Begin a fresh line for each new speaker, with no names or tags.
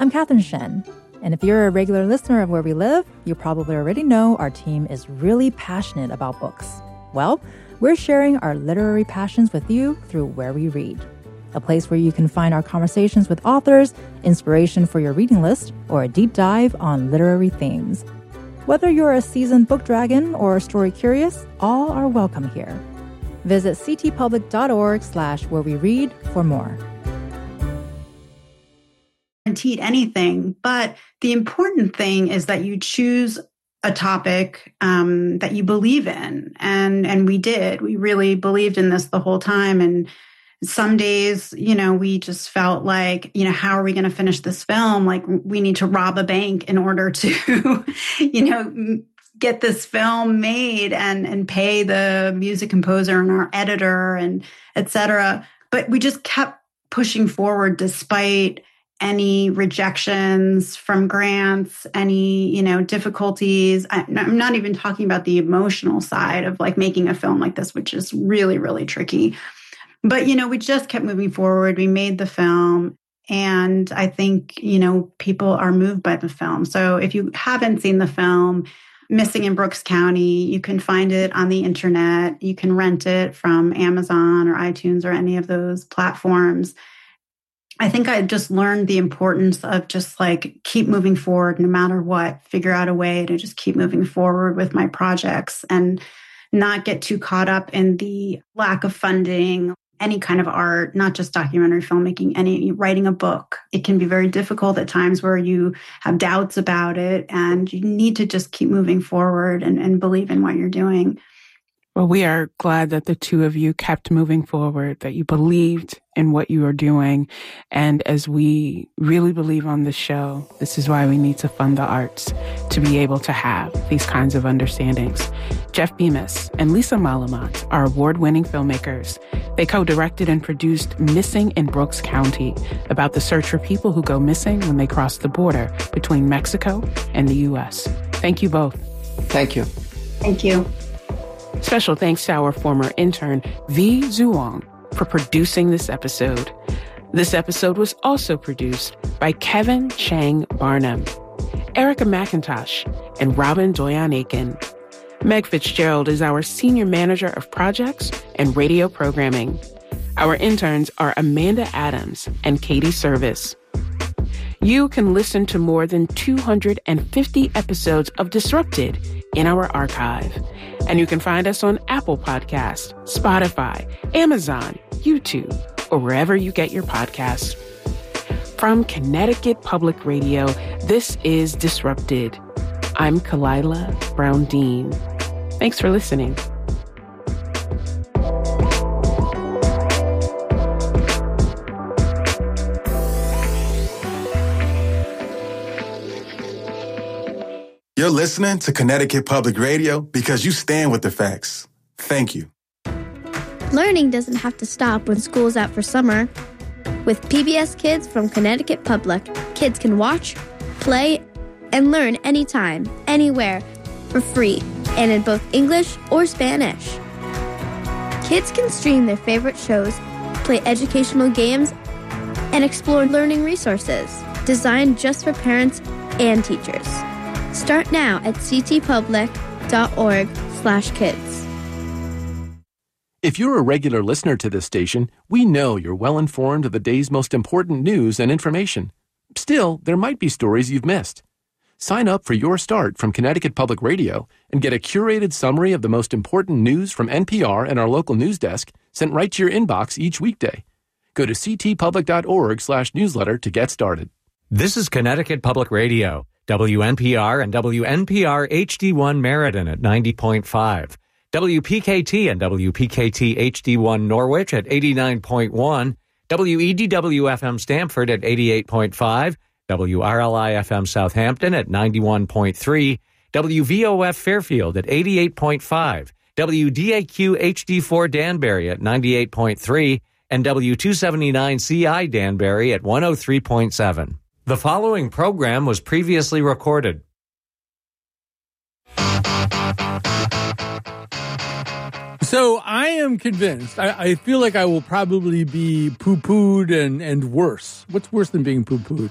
I'm Catherine Shen. And if you're a regular listener of Where We Live, you probably already know our team is really passionate about books. Well, we're sharing our literary passions with you through Where We Read, a place where you can find our conversations with authors, inspiration for your reading list, or a deep dive on literary themes. Whether you're a seasoned book dragon or story curious, all are welcome here. Visit ctpublic.org/whereweread for more.
Guaranteed anything, but the important thing is that you choose a topic that you believe in, and we did. We really believed in this the whole time. And some days, we just felt like, how are we going to finish this film? Like, we need to rob a bank in order to, get this film made and pay the music composer and our editor and et cetera. But we just kept pushing forward despite any rejections from grants, any, difficulties. I'm not even talking about the emotional side of like making a film like this, which is really, really tricky. But, we just kept moving forward. We made the film. And I think, people are moved by the film. So if you haven't seen the film, Missing in Brooks County, you can find it on the internet. You can rent it from Amazon or iTunes or any of those platforms. I think I just learned the importance of just like keep moving forward no matter what, figure out a way to just keep moving forward with my projects and not get too caught up in the lack of funding, any kind of art, not just documentary filmmaking, any writing a book. It can be very difficult at times where you have doubts about it and you need to just keep moving forward and believe in what you're doing.
Well, we are glad that the two of you kept moving forward, that you believed in what you are doing. And as we really believe on this show, this is why we need to fund the arts, to be able to have these kinds of understandings. Jeff Bemis and Lisa Malamat are award-winning filmmakers. They co-directed and produced Missing in Brooks County, about the search for people who go missing when they cross the border between Mexico and the U.S. Thank you both.
Thank you.
Thank you.
Special thanks to our former intern, V. Zhuang, for producing this episode. This episode was also produced by Kevin Chang Barnum, Erica McIntosh, and Robin Doyon-Aiken. Meg Fitzgerald is our Senior Manager of Projects and Radio Programming. Our interns are Amanda Adams and Katie Service. You can listen to more than 250 episodes of Disrupted in our archive. And you can find us on Apple Podcasts, Spotify, Amazon, YouTube, or wherever you get your podcasts. From Connecticut Public Radio, this is Disrupted. I'm Kalila Brown-Dean. Thanks for listening.
You're listening to Connecticut Public Radio because you stand with the facts. Thank you.
Learning doesn't have to stop when school's out for summer. With PBS Kids from Connecticut Public, kids can watch, play, and learn anytime, anywhere, for free, and in both English or Spanish. Kids can stream their favorite shows, play educational games, and explore learning resources designed just for parents and teachers. Start now at ctpublic.org/kids.
If you're a regular listener to this station, we know you're well informed of the day's most important news and information. Still, there might be stories you've missed. Sign up for Your Start from Connecticut Public Radio and get a curated summary of the most important news from NPR and our local news desk sent right to your inbox each weekday. Go to ctpublic.org/newsletter to get started.
This is Connecticut Public Radio. WNPR and WNPR HD1 Meriden at 90.5. WPKT and WPKT HD1 Norwich at 89.1. WEDW-FM Stamford at 88.5. WRLI-FM Southampton at 91.3. WVOF Fairfield at 88.5. WDAQ HD4 Danbury at 98.3. And W279CI Danbury at 103.7. The following program was previously recorded.
So I am convinced. I feel like I will probably be poo-pooed and worse. What's worse than being poo-pooed?